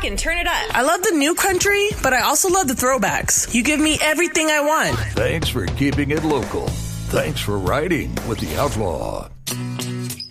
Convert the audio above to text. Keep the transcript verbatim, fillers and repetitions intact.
back and turn it up. I love the new country, but I also love the throwbacks. You give me everything I want. Thanks for keeping it local. Thanks for riding with the Outlaw.